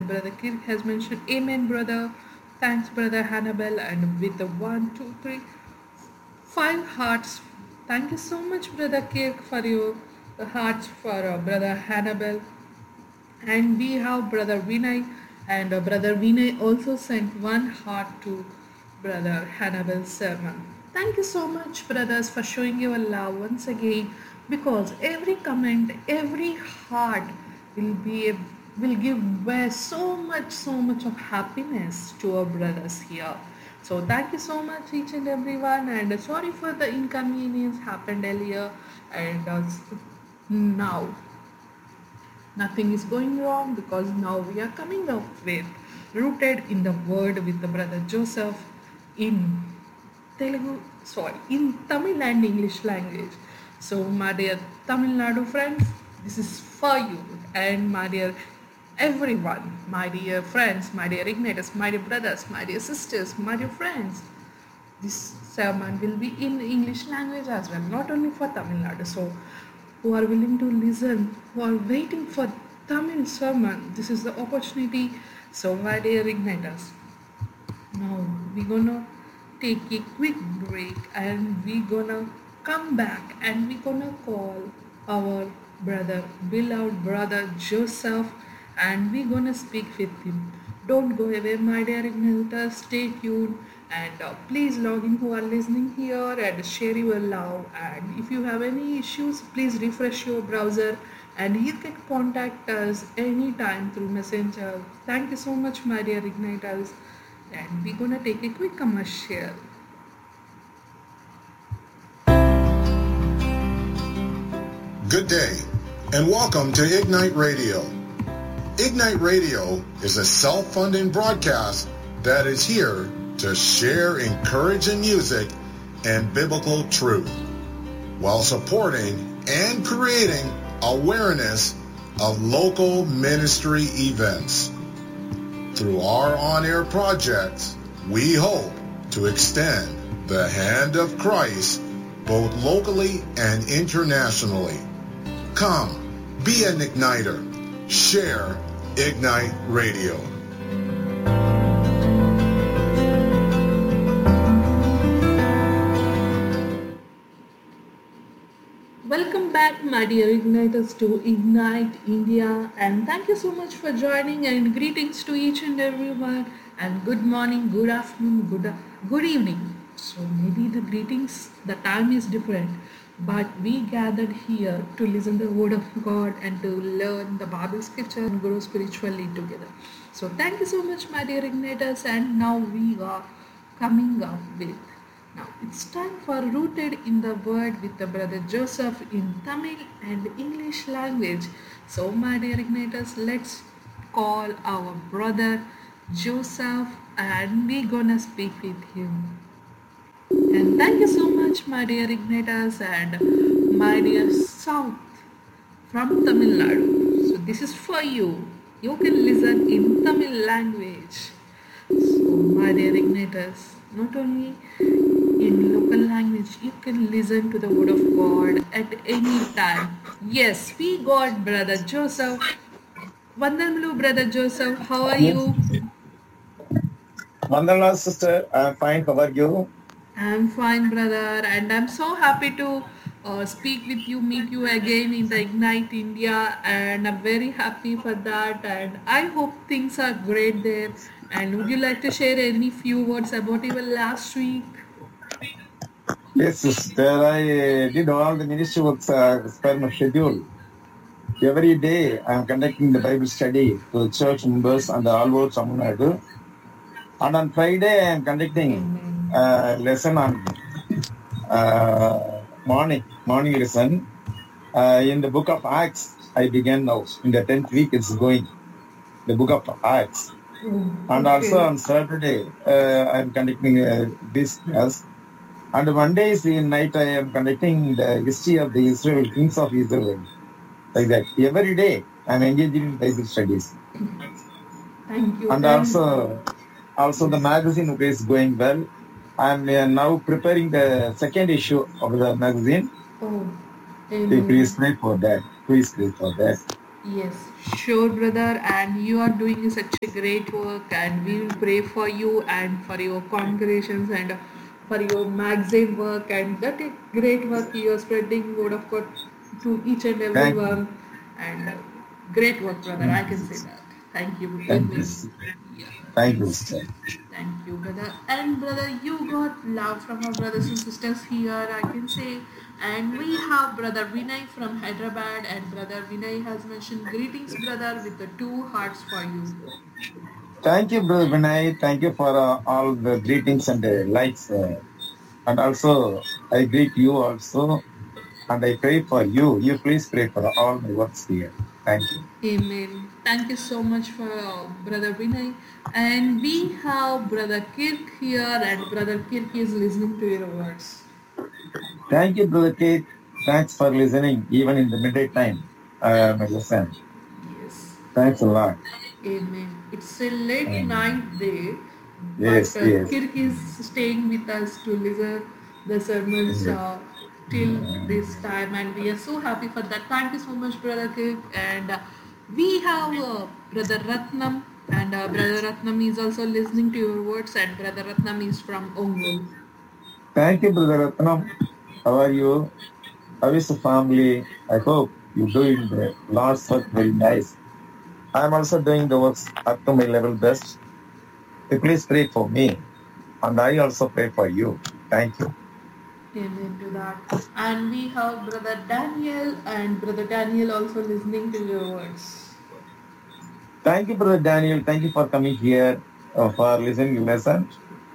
Brother Kirk has mentioned, Amen, brother. Thanks, Brother Hannibal. And with the 1, 2, 3, 5 hearts. Thank you so much, Brother Kirk, for your hearts for Brother Hannibal. And we have Brother Vinay, and Brother Vinay also sent 1 heart to Brother Hannibal's sermon. Thank you so much, brothers, for showing your love once again, because every comment, every heart will be will give way so much of happiness to our brothers here. So thank you so much, each and everyone, and sorry for the inconvenience happened earlier, and now nothing is going wrong, because now we are coming up with rooted in the word with the brother Joseph in Telugu, in Tamil and English language. So my dear Tamil Nadu friends, this is for you, and my dear everyone, my dear friends, my dear igniters, my dear brothers, my dear sisters, my dear friends. This sermon will be in English language as well, not only for Tamil Nadu. So who are willing to listen, who are waiting for Tamil sermon, this is the opportunity. So my dear igniters, now we're gonna take a quick break, and we're gonna come back, and we're gonna call our brother, beloved brother Joseph, and we're gonna speak with him. Don't go away, my dear igniters. Stay tuned, and please log in who are listening here and share your love. And if you have any issues, please refresh your browser, and you can contact us anytime through Messenger. Thank you so much, my dear igniters. And we're gonna take a quick commercial. Good day, and welcome to Ignite Radio. Ignite Radio is a self-funding broadcast that is here to share encouraging music and biblical truth, while supporting and creating awareness of local ministry events. Through our on-air projects, we hope to extend the hand of Christ both locally and internationally. Come, be an igniter. Share Ignite Radio. Welcome back, my dear igniters, to Ignite India, and thank you so much for joining, and greetings to each and everyone, and good morning, good afternoon, good evening. So maybe the greetings, the time is different, but we gathered here to listen the word of God and to learn the Bible scripture and grow spiritually together. So thank you so much, my dear igniters, and now we are coming up with, now it's time for Rooted in the Word with the brother Joseph in Tamil and English language. So my dear igniters, let's call our brother Joseph, and we're gonna speak with him. And thank you so much, my dear igniters and my dear South from Tamil Nadu. So this is for you. You can listen in Tamil language. So my dear igniters, not only in local language, you can listen to the word of God at any time. Yes, we got brother Joseph. Vandanalu, brother Joseph, how are you? Vandana, sister, I'm fine. How are you? I'm fine, brother, and I'm so happy to speak with you, meet you again in the Ignite India, and I'm very happy for that, and I hope things are great there. And would you like to share any few words about your last week? Yes, sister, I did all the ministry works as per my schedule. Every day I'm conducting the Bible study to the church members and all over Tamil Nadu. And on Friday I'm conducting a lesson on morning lesson in the book of Acts. I began now. In the 10th week it's going. The book of Acts. And also on Saturday I'm conducting this class. And Mondays in night I am conducting the history of the Israel, kings of Israel. Like that. Every day I am engaging in Bible studies. Thank you. And also the magazine is going well. I am now preparing the second issue of the magazine. Oh, Please pray for that. Please pray for that. Yes, sure, brother. And you are doing such a great work, and we will pray for you and for your congregations and for your magazine work and that is great work you are spreading word of God to each and Thank you. everyone. And great work, brother. I Thank you. can say that. Thank you. Thank you. Amen. Yeah. Thank you, sister. Thank you, brother. And brother, you got love from our brothers and sisters here, I can say. And we have brother Vinay from Hyderabad, and brother Vinay has mentioned greetings, brother, with the two hearts for you. Thank you, Brother Vinay. Thank you for all the greetings and likes. And also, I greet you also. And I pray for you. You please pray for all my works here. Thank you. Amen. Thank you so much for brother Vinay. And we have brother Kirk here, and brother Kirk is listening to your words. Thank you, Brother Keith. Thanks for listening, even in the midday time. My listen. Yes. Thanks a lot. Amen. It's a late night day, Yes, but yes. Kirk is staying with us to listen the sermons till this time, and we are so happy for that. Thank you so much, brother Kirk. And we have brother Ratnam, and brother Ratnam is also listening to your words, and brother Ratnam is from Ongol. Thank you, Brother Ratnam. How are you? How is the family? I hope you're doing the Lord's work very nice. I'm also doing the works up to my level best. Please pray for me. And I also pray for you. Thank you. Amen to that. And we have brother Daniel, and brother Daniel also listening to your words. Thank you, Brother Daniel. Thank you for coming here for listening to lesson.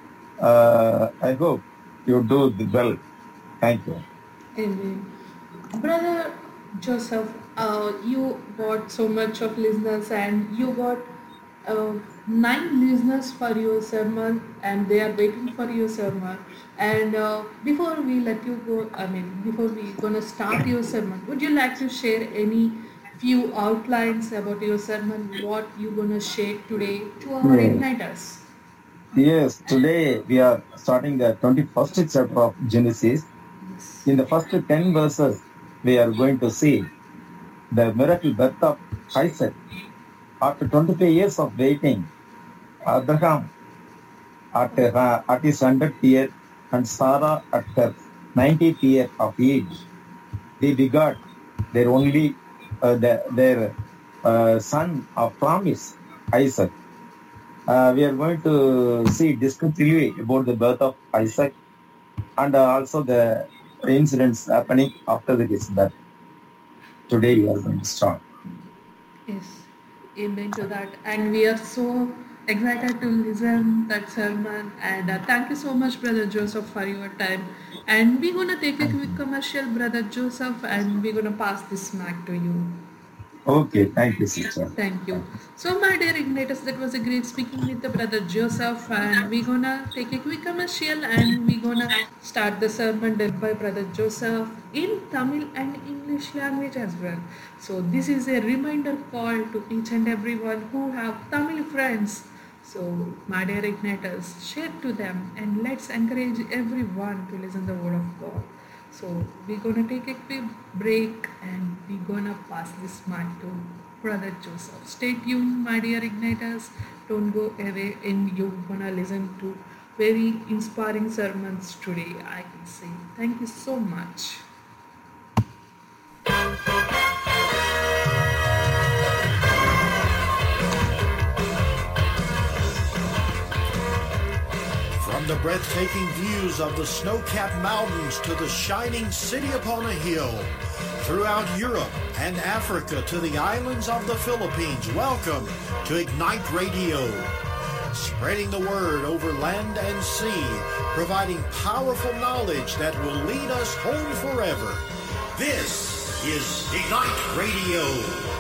I hope you do well. Thank you. Amen. Brother Joseph, you got so much of listeners and you got 9 listeners for your sermon and they are waiting for your sermon. And before we let you go, before we gonna start your sermon, would you like to share any few outlines about your sermon, what you gonna share today to our igniters? Yes, today we are starting the 21st chapter of Genesis. Yes. In the first 10 verses, we are going to see the miracle birth of Isaac. After 25 years of waiting, Abraham at his 100th year and Sarah at her 90th year of age, they begot their only their son of promise, Isaac. We are going to see descriptively about the birth of Isaac and also the incidents happening after his birth. Today we are going to start. Yes, amen to that. And we are so excited to listen that sermon. And thank you so much, Brother Joseph, for your time. And we're gonna take a quick commercial, Brother Joseph, and we're gonna pass this mic to you. Okay, thank you, sister. Thank you. So, my dear Ignatius, that was a great speaking with the Brother Joseph, and we're gonna take a quick commercial and we're gonna start the sermon done by Brother Joseph in Tamil and English language as well. So, this is a reminder call to each and everyone who have Tamil friends. So, my dear Ignatius, share to them and let's encourage everyone to listen the word of God. So we're gonna take a quick break and we're gonna pass this mic to Brother Joseph. Stay tuned, my dear Igniters. Don't go away, and you're gonna listen to very inspiring sermons today, I can say. Thank you so much. From the breathtaking views of the snow-capped mountains to the shining city upon a hill, throughout Europe and Africa to the islands of the Philippines, welcome to Ignite Radio. Spreading the word over land and sea, providing powerful knowledge that will lead us home forever. This is Ignite Radio.